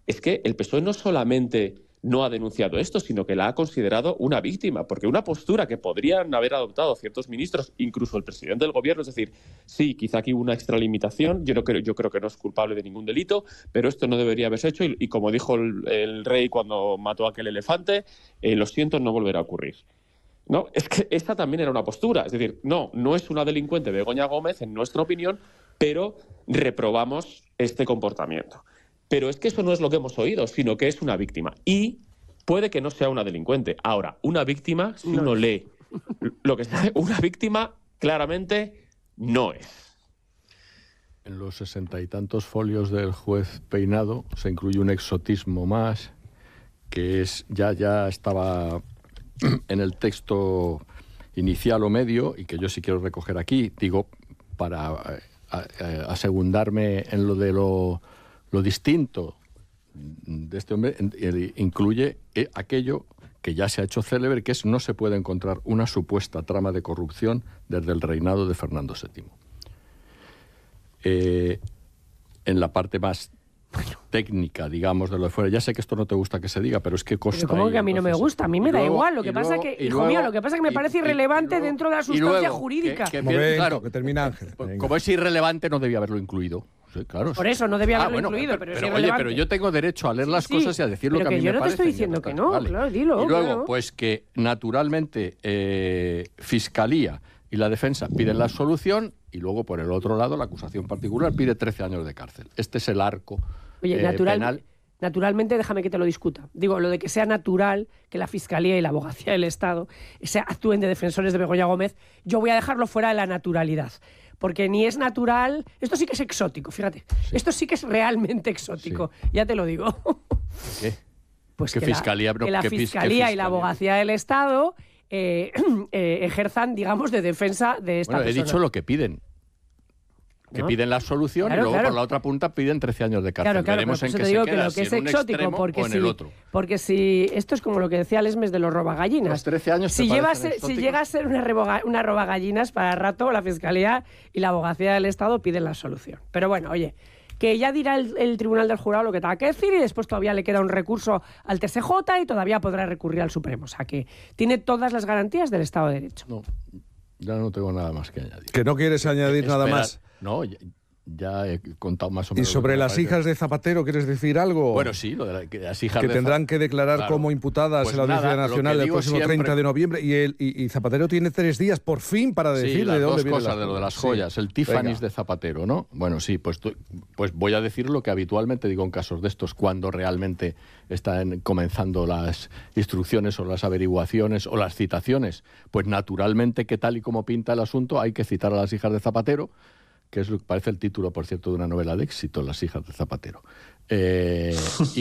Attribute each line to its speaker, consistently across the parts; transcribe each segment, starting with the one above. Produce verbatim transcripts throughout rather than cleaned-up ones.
Speaker 1: es que el P S O E no solamente no ha denunciado esto, sino que la ha considerado una víctima, porque una postura que podrían haber adoptado ciertos ministros, incluso el presidente del gobierno, es decir, sí, quizá aquí hubo una extralimitación, yo, no creo, yo creo que no es culpable de ningún delito, pero esto no debería haberse hecho y, y como dijo el, el rey cuando mató a aquel elefante, eh, lo siento, no volverá a ocurrir. No, es que esta también era una postura, es decir, no, no es una delincuente Begoña Gómez, en nuestra opinión, pero reprobamos este comportamiento. Pero es que eso no es lo que hemos oído, sino que es una víctima. Y puede que no sea una delincuente. Ahora, una víctima, si uno lee lo que sea, una víctima claramente no es.
Speaker 2: En los sesenta y tantos folios del juez Peinado se incluye un exotismo más, que es ya, ya estaba en el texto inicial o medio, y que yo sí quiero recoger aquí, digo, para a, a, asegundarme en lo de lo... Lo distinto de este hombre incluye aquello que ya se ha hecho célebre, que es no se puede encontrar una supuesta trama de corrupción desde el reinado de Fernando séptimo. Eh, en la parte más técnica, digamos, de lo de fuera. Ya sé que esto no te gusta que se diga, pero es que consta.
Speaker 3: ¿Cómo
Speaker 2: ahí,
Speaker 3: que a mí
Speaker 2: entonces,
Speaker 3: no me gusta? A mí me da
Speaker 2: luego,
Speaker 3: igual. Lo que pasa
Speaker 2: luego,
Speaker 3: que, hijo
Speaker 2: luego,
Speaker 3: mío, lo que pasa es que me parece
Speaker 2: y,
Speaker 3: irrelevante
Speaker 2: y luego,
Speaker 3: dentro de la sustancia
Speaker 2: luego,
Speaker 3: jurídica.
Speaker 2: Que, que,
Speaker 4: Momento,
Speaker 2: claro,
Speaker 4: que termina Ángel.
Speaker 2: Venga. Como es irrelevante, no debía haberlo incluido. Sí, claro.
Speaker 3: Por eso no debía haberlo
Speaker 2: ah, bueno,
Speaker 3: incluido,
Speaker 2: pero,
Speaker 3: pero,
Speaker 2: pero
Speaker 3: es
Speaker 2: oye,
Speaker 3: irrelevante.
Speaker 2: pero yo tengo derecho a leer las
Speaker 3: sí,
Speaker 2: cosas y a decir lo que a mí me parece.
Speaker 3: Pero que yo no te estoy diciendo que no,
Speaker 2: vale.
Speaker 3: claro, dilo.
Speaker 2: Y luego,
Speaker 3: claro.
Speaker 2: pues que naturalmente eh, Fiscalía y la defensa piden la absolución y luego, por el otro lado, la acusación particular pide trece años de cárcel. Este es el arco
Speaker 3: Oye,
Speaker 2: eh,
Speaker 3: natural,
Speaker 2: penal.
Speaker 3: Naturalmente, déjame que te lo discuta. Digo, lo de que sea natural que la Fiscalía y la Abogacía del Estado se actúen de defensores de Begoña Gómez, yo voy a dejarlo fuera de la naturalidad. Porque ni es natural... Esto sí que es exótico, fíjate. Sí. Esto sí que es realmente exótico. Sí. Ya te lo digo.
Speaker 2: ¿Qué?
Speaker 3: Pues
Speaker 2: ¿Qué
Speaker 3: que
Speaker 2: fiscalía,
Speaker 3: la,
Speaker 2: no,
Speaker 3: que la
Speaker 2: ¿qué
Speaker 3: Fiscalía
Speaker 2: fiscalía?
Speaker 3: y la Abogacía del Estado eh, eh, ejerzan, digamos, de defensa de esta
Speaker 2: bueno,
Speaker 3: persona.
Speaker 2: He dicho lo que piden. Que ¿no? Piden la absolución
Speaker 3: claro,
Speaker 2: y luego
Speaker 3: claro.
Speaker 2: por la otra punta piden trece años de cárcel.
Speaker 3: Claro, claro,
Speaker 2: Veremos en
Speaker 3: te
Speaker 2: qué
Speaker 3: digo
Speaker 2: se queda,
Speaker 3: que lo que
Speaker 2: si
Speaker 3: es
Speaker 2: en un
Speaker 3: exótico, porque
Speaker 2: o en
Speaker 3: si,
Speaker 2: el otro.
Speaker 3: porque si esto es como lo que decía Lesmes de los robagallinas.
Speaker 2: Los trece años
Speaker 3: si, lleva a ser, si llega a ser una, reboga, una robagallinas, para rato la Fiscalía y la Abogacía del Estado piden la absolución. Pero bueno, oye, que ya dirá el, el Tribunal del Jurado lo que tenga que decir y después todavía le queda un recurso al T S J y todavía podrá recurrir al Supremo. O sea que tiene todas las garantías del Estado de Derecho.
Speaker 2: No, ya no tengo nada más que añadir.
Speaker 4: ¿Que no quieres añadir
Speaker 2: eh,
Speaker 4: nada
Speaker 2: espera,
Speaker 4: más?
Speaker 2: No, ya, ya he contado más o menos.
Speaker 4: ¿Y sobre las
Speaker 2: parece.
Speaker 4: hijas de Zapatero quieres decir algo?
Speaker 2: Bueno, sí, lo de la, que las hijas
Speaker 4: que
Speaker 2: de
Speaker 4: tendrán
Speaker 2: Zap...
Speaker 4: que declarar
Speaker 2: claro.
Speaker 4: como imputadas
Speaker 2: pues
Speaker 4: en la Audiencia
Speaker 2: nada,
Speaker 4: Nacional el próximo
Speaker 2: siempre...
Speaker 4: treinta de noviembre y, el, y, y Zapatero tiene tres días por fin para decir
Speaker 2: sí, las
Speaker 4: de dónde
Speaker 2: dos
Speaker 4: vienen
Speaker 2: cosas
Speaker 4: las
Speaker 2: de lo de las
Speaker 4: sí.
Speaker 2: joyas, el Tiffany's
Speaker 4: Venga.
Speaker 2: de Zapatero, ¿no? Bueno, sí, pues, tu, pues voy a decir lo que habitualmente digo en casos de estos, cuando realmente están comenzando las instrucciones o las averiguaciones o las citaciones. Pues naturalmente que tal y como pinta el asunto hay que citar a las hijas de Zapatero, que es lo que parece el título, por cierto, de una novela de éxito, Las hijas de Zapatero. Eh,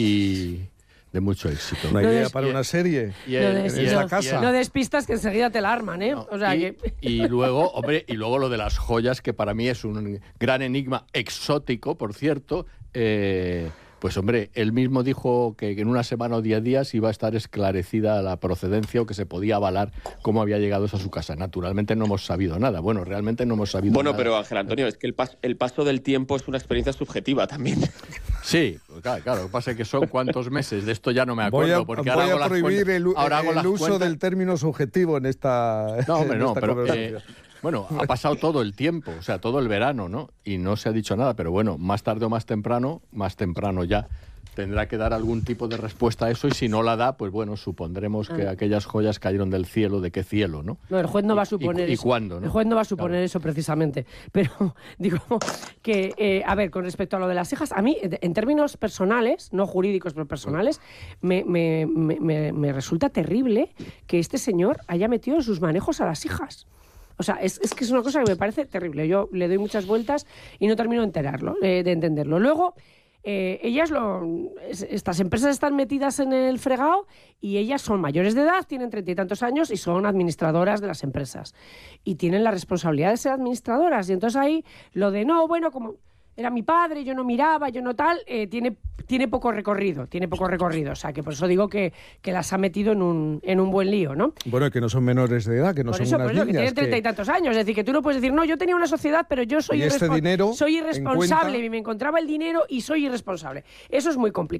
Speaker 2: y de mucho éxito.
Speaker 4: Una
Speaker 3: No
Speaker 4: idea
Speaker 3: des-
Speaker 4: para una serie
Speaker 2: Y
Speaker 3: No,
Speaker 2: el-
Speaker 3: des-
Speaker 2: y el-
Speaker 4: esta
Speaker 3: no-
Speaker 4: casa.
Speaker 3: no despistas que enseguida te la arman, ¿eh?
Speaker 2: No,
Speaker 3: o sea
Speaker 2: y,
Speaker 3: que...
Speaker 2: y luego, hombre, y luego lo de las joyas, que para mí es un gran enigma exótico, por cierto. Eh, pues hombre, él mismo dijo que en una semana o diez días iba a estar esclarecida la procedencia o que se podía avalar cómo había llegado a su casa. Naturalmente no hemos sabido nada. Bueno, realmente no hemos sabido
Speaker 1: Bueno,
Speaker 2: nada.
Speaker 1: pero Ángel Antonio, es que el, pas el paso del tiempo es una experiencia subjetiva también.
Speaker 2: Sí, pues claro, claro, lo que pasa es que son cuántos meses, de esto ya no me
Speaker 4: Voy
Speaker 2: acuerdo.
Speaker 4: a,
Speaker 2: porque
Speaker 4: voy
Speaker 2: ahora
Speaker 4: a
Speaker 2: hago las
Speaker 4: prohibir
Speaker 2: cuentas-
Speaker 4: el,
Speaker 2: ahora hago
Speaker 4: el
Speaker 2: las
Speaker 4: uso
Speaker 2: cuentas-
Speaker 4: del término subjetivo en esta
Speaker 2: No, hombre,
Speaker 4: en
Speaker 2: no,
Speaker 4: esta
Speaker 2: pero
Speaker 4: conversación.
Speaker 2: eh, bueno, ha pasado todo el tiempo, o sea, todo el verano, ¿no? Y no se ha dicho nada, pero bueno, más tarde o más temprano, más temprano ya, tendrá que dar algún tipo de respuesta a eso y si no la da, pues bueno, supondremos que
Speaker 3: Ah.
Speaker 2: aquellas joyas cayeron del cielo, ¿de qué cielo, no?
Speaker 3: No, el juez no va a
Speaker 2: Y-
Speaker 3: suponer
Speaker 2: y,
Speaker 3: eso.
Speaker 2: ¿Y cuándo, no?
Speaker 3: El juez no va a suponer
Speaker 2: Claro.
Speaker 3: eso precisamente. Pero digo que, eh, a ver, con respecto a lo de las hijas, a mí, en términos personales, no jurídicos, pero personales, me, me, me, me, me resulta terrible que este señor haya metido en sus manejos a las hijas. O sea, es, es que es una cosa que me parece terrible. Yo le doy muchas vueltas y no termino de enterarlo, eh, de entenderlo. Luego... Eh, ellas lo, es, estas empresas están metidas en el fregado y ellas son mayores de edad, tienen treinta y tantos años y son administradoras de las empresas y tienen la responsabilidad de ser administradoras y entonces ahí lo de no, bueno, como era mi padre, yo no miraba, yo no tal, eh, tiene, tiene poco recorrido, tiene poco recorrido, o sea que por eso digo que, que las ha metido en un, en un buen lío, ¿no?
Speaker 4: Bueno, y que no son menores de edad, que no
Speaker 3: Por
Speaker 4: son
Speaker 3: eso,
Speaker 4: unas
Speaker 3: por eso, que
Speaker 4: niñas.
Speaker 3: tienen treinta y tantos años. Es decir, que tú no puedes decir, no, yo tenía una sociedad, pero yo soy,
Speaker 4: Y este
Speaker 3: irrespon-
Speaker 4: dinero,
Speaker 3: soy
Speaker 4: en
Speaker 3: irresponsable
Speaker 4: cuenta-
Speaker 3: y me encontraba el dinero y soy irresponsable. Eso es muy complicado.